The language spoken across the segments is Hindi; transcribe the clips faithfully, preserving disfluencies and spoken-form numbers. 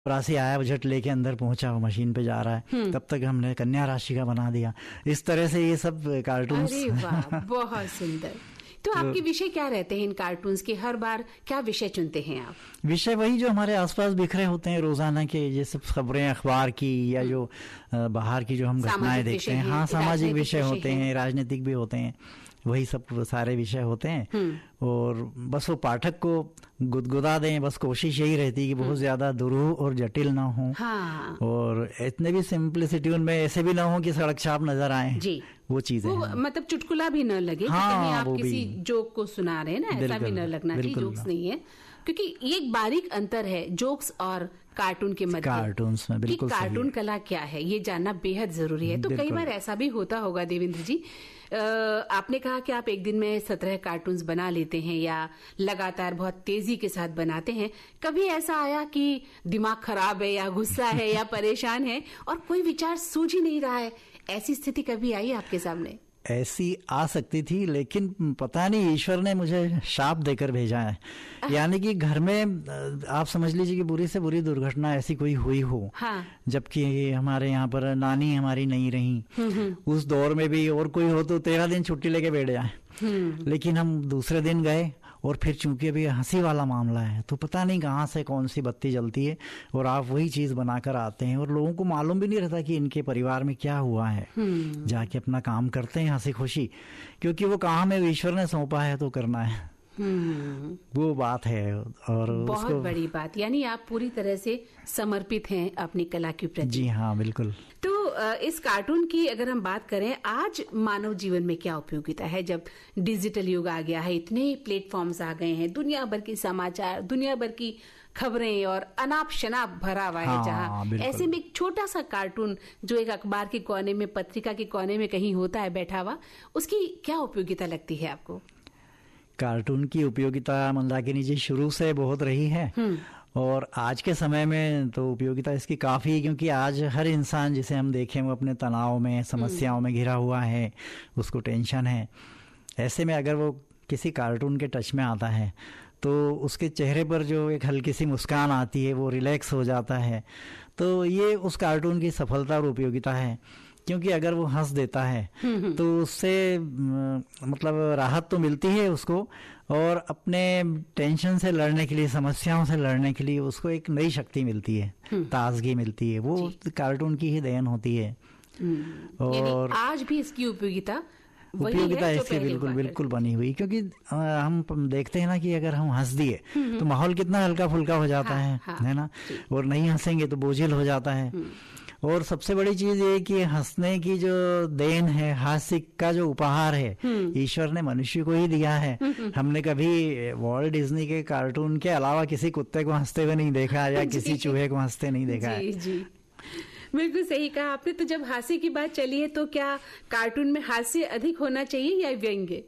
चौरासी आया, बजट लेके अंदर पहुंचा, वो मशीन पे जा रहा है, तब तक हमने कन्या राशि का बना दिया। इस तरह से ये सब कार्टून्स। अरे वाह, बहुत सुंदर। तो आपके विषय क्या रहते हैं इन कार्टून्स के? हर बार क्या विषय चुनते हैं आप? विषय वही जो हमारे आसपास बिखरे होते हैं रोजाना के, ये सब खबरें अखबार की या जो बाहर की जो हम घटनाएं देखते हैं। हाँ, सामाजिक विषय होते हैं, राजनीतिक भी होते हैं, वही सब सारे विषय होते हैं। और बस वो पाठक को गुदगुदा दें, बस कोशिश यही रहती है कि बहुत ज्यादा दुरूह और जटिल ना हो। हाँ। और इतने भी सिंपलिसिटी उनमें ऐसे भी ना हो कि सड़क छाप नजर आए जी। वो चीजें वो, मतलब चुटकुला भी न लगे। हाँ, कहीं आप किसी जोक को सुना रहे हैं ना, ऐसा भी न लगना चाहिए। जोक्स नहीं है, क्योंकि ये एक बारीक अंतर है जोक्स और कार्टून के मध्य। कार्टून्स में बिल्कुल कि कार्टून कला क्या है ये जानना बेहद जरूरी है। तो कई बार ऐसा भी होता होगा देवेंद्र जी, आ, आपने कहा कि आप एक दिन में सत्रह कार्टून्स बना लेते हैं या लगातार बहुत तेजी के साथ बनाते हैं। कभी ऐसा आया कि दिमाग खराब है या गुस्सा है या परेशान है और कोई विचार सूझ ही नहीं रहा है, ऐसी स्थिति कभी आई आपके सामने? ऐसी आ सकती थी, लेकिन पता नहीं ईश्वर ने मुझे शाप देकर भेजा है। यानी कि घर में आप समझ लीजिए कि बुरी से बुरी दुर्घटना ऐसी कोई हुई हो। हाँ। जबकि हमारे यहाँ पर नानी हमारी नहीं रही, उस दौर में भी और कोई हो तो तेरह दिन छुट्टी लेके बैठ जाए। लेकिन हम दूसरे दिन गए, और फिर चूंकि अभी हंसी वाला मामला है तो पता नहीं कहाँ से कौन सी बत्ती जलती है और आप वही चीज बनाकर आते हैं, और लोगों को मालूम भी नहीं रहता कि इनके परिवार में क्या हुआ है। जाके अपना काम करते हैं हंसी खुशी, क्योंकि वो काम है ईश्वर ने सौंपा है तो करना है। वो बात है। और बहुत बड़ी बात, यानी आप पूरी तरह से समर्पित हैं अपनी कला के प्रति। जी हाँ, बिल्कुल। तो इस कार्टून की अगर हम बात करें, आज मानव जीवन में क्या उपयोगिता है? जब डिजिटल युग आ गया है, इतने प्लेटफॉर्म्स आ गए हैं, दुनिया भर के समाचार, दुनिया भर की खबरें और अनाप शनाप भरा हुआ है। हाँ, जहाँ ऐसे में एक छोटा सा कार्टून जो एक अखबार के कोने में, पत्रिका के कोने में कहीं होता है बैठा हुआ, उसकी क्या उपयोगिता लगती है आपको? कार्टून की उपयोगिता मंदाकिनी जी शुरू से बहुत रही है, और आज के समय में तो उपयोगिता इसकी काफी है, क्योंकि आज हर इंसान जिसे हम देखें वो अपने तनाव में, समस्याओं में घिरा हुआ है, उसको टेंशन है। ऐसे में अगर वो किसी कार्टून के टच में आता है तो उसके चेहरे पर जो एक हल्की सी मुस्कान आती है, वो रिलैक्स हो जाता है। तो ये उस कार्टून की सफलता और उपयोगिता है, क्योंकि अगर वो हंस देता है तो उससे मतलब राहत तो मिलती है उसको, और अपने टेंशन से लड़ने के लिए, समस्याओं से लड़ने के लिए उसको एक नई शक्ति मिलती है, ताजगी मिलती है। वो कार्टून की ही देन होती है। और आज भी इसकी उपयोगिता उपयोगिता इसकी बिल्कुल बिल्कुल बनी हुई, क्योंकि हम देखते हैं ना कि अगर हम हंस दिए तो माहौल कितना हल्का फुल्का हो जाता है, है ना, और नहीं हंसेंगे तो बोझिल हो जाता है। और सबसे बड़ी चीज ये कि हंसने की जो देन है, हास्य का जो उपहार है, ईश्वर ने मनुष्य को ही दिया है। हमने कभी वॉल्ट डिज्नी के कार्टून के अलावा किसी कुत्ते को हंसते हुए नहीं देखा, या किसी चूहे को हंसते नहीं देखा है। जी, बिल्कुल सही कहा आपने। तो जब हास्य की बात चली है, तो क्या कार्टून में हास्य अधिक होना चाहिए या व्यंग्य?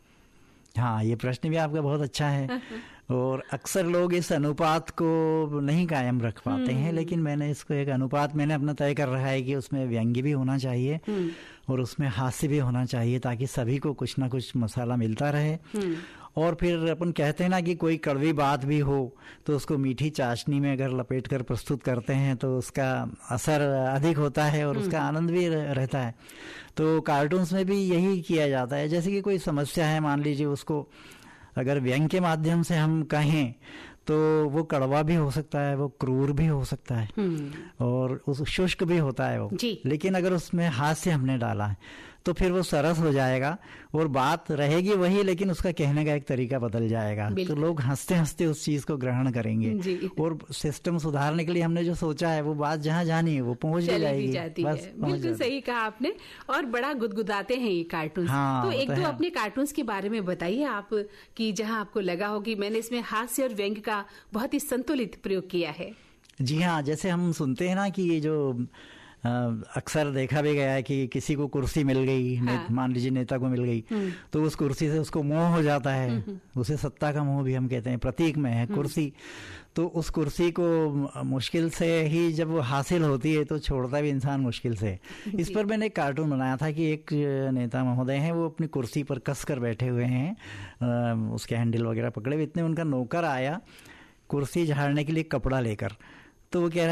हाँ, ये प्रश्न भी आपका बहुत अच्छा है। और अक्सर लोग इस अनुपात को नहीं कायम रख पाते हैं, लेकिन मैंने इसको एक अनुपात मैंने अपना तय कर रहा है कि उसमें व्यंग्य भी होना चाहिए और उसमें हास्य भी होना चाहिए, ताकि सभी को कुछ ना कुछ मसाला मिलता रहे। और फिर अपन कहते हैं ना कि कोई कड़वी बात भी हो तो उसको मीठी चाशनी में अगर लपेट कर प्रस्तुत करते हैं तो उसका असर अधिक होता है और उसका आनंद भी रहता है। तो कार्टून्स में भी यही किया जाता है। जैसे कि कोई समस्या है, मान लीजिए, उसको अगर व्यंग्य के माध्यम से हम कहें तो वो कड़वा भी हो सकता है, वो क्रूर भी हो सकता है, और उस शुष्क भी होता है वो। लेकिन अगर उसमें हास्य हमने डाला है तो फिर वो सरस हो जाएगा और बात रहेगी वही, लेकिन उसका कहने का एक तरीका बदल जाएगा। तो लोग हंसते हंसते उस चीज को ग्रहण करेंगे, और सिस्टम सुधारने के लिए हमने जो सोचा है वो बात जहाँ जानी है वो पहुंच जाएगी। बस बिल्कुल सही कहा आपने। और बड़ा गुदगुदाते हैं ये कार्टून। हाँ, तो एक दो तो अपने कार्टून्स के बारे में बताइए आप, कि जहाँ आपको लगा हो कि मैंने इसमें हास्य और व्यंग्य का बहुत ही संतुलित प्रयोग किया है। जी हाँ, जैसे हम सुनते हैं ना कि ये जो अक्सर देखा भी गया है कि किसी को कुर्सी मिल गई, हाँ। मान लीजिए नेता को मिल गई, तो उस कुर्सी से उसको मोह हो जाता है। उसे सत्ता का मोह भी हम कहते हैं, प्रतीक में है कुर्सी। तो उस कुर्सी को मुश्किल से ही जब वो हासिल होती है तो छोड़ता भी इंसान मुश्किल से। इस पर मैंने एक कार्टून बनाया था कि एक नेता महोदय हैं, वो अपनी कुर्सी पर कस कर बैठे हुए हैं, उसके हैंडल वगैरह पकड़े हुए। इतने उनका नौकर आया कुर्सी झाड़ने के लिए कपड़ा लेकर, तो वो कह रहा